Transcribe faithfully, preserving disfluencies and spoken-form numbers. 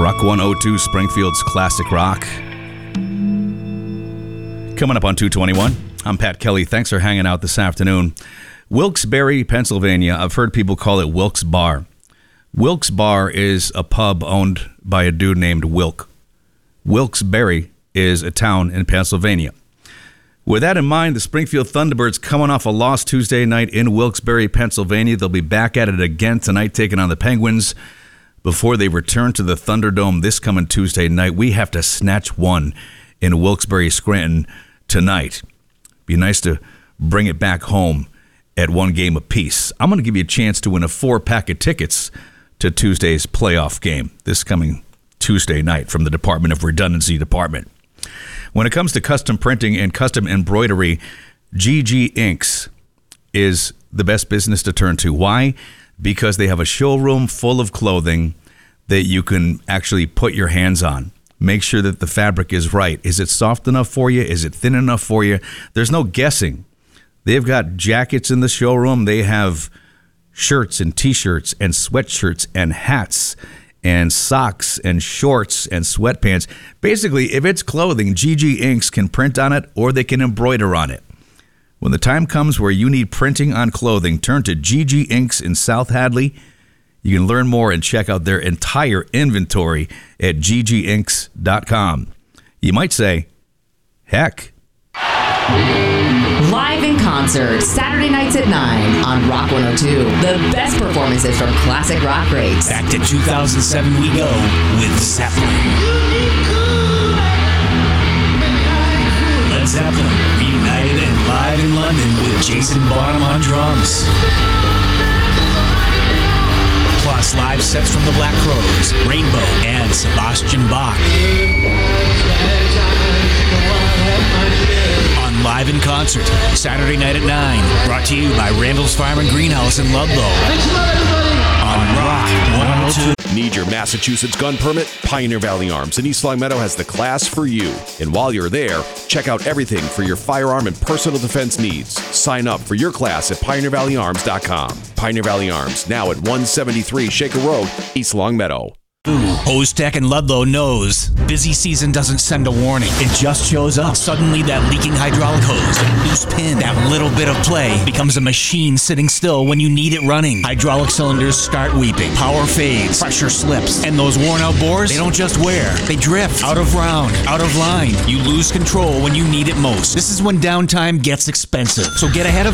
Rock one oh two, Springfield's classic rock. Coming up on two twenty-one, I'm Pat Kelly. Thanks for hanging out this afternoon. Wilkes-Barre, Pennsylvania. I've heard people call it Wilkes Bar. Wilkes Bar is a pub owned by a dude named Wilk. Wilkes-Barre is a town in Pennsylvania. With that in mind, the Springfield Thunderbirds coming off a loss Tuesday night in Wilkes-Barre, Pennsylvania. They'll be back at it again tonight, taking on the Penguins before they return to the Thunderdome this coming Tuesday night. We have to snatch one in Wilkes-Barre, Scranton tonight. Be nice to bring it back home at one game apiece. I'm going to give you a chance to win a four-pack of tickets to Tuesday's playoff game this coming Tuesday night from the Department of Redundancy Department. When it comes to custom printing and custom embroidery, G G Inks is the best business to turn to. Why? Because they have a showroom full of clothing that you can actually put your hands on. Make sure that the fabric is right. Is it soft enough for you? Is it thin enough for you? There's no guessing. They've got jackets in the showroom. They have shirts and T-shirts and sweatshirts and hats and socks and shorts and sweatpants. Basically, if it's clothing, G G Inks can print on it or they can embroider on it. When the time comes where you need printing on clothing, turn to G G Inks in South Hadley. You can learn more and check out their entire inventory at g g inks dot com. You might say, heck. Live in concert, Saturday nights at nine on Rock one oh two. The best performances from classic rock greats. Back to two thousand seven we go with Zeppelin. Led Zeppelin, reunited and live in London with Jason Bonham on drums. Plus live sets from the Black Crowes, Rainbow, and Sebastian Bach. On Live in Concert, Saturday night at nine. Brought to you by Randall's Farm and Greenhouse in Ludlow. On Rock one oh two. Need your Massachusetts gun permit? Pioneer Valley Arms in East Long Meadow has the class for you. And while you're there, check out everything for your firearm and personal defense needs. Sign up for your class at pioneer valley arms dot com. Pioneer Valley Arms, now at one seventy-three Shaker Road, East Long Meadow. Hose Tech in Ludlow knows busy season doesn't send a warning. It just shows up. Suddenly that leaking hydraulic hose, that loose pin, that little bit of play becomes a machine sitting still when you need it running. Hydraulic cylinders start weeping. Power fades. Pressure slips. And those worn out bores, they don't just wear. They drift. Out of round. Out of line. You lose control when you need it most. This is when downtime gets expensive. So get ahead of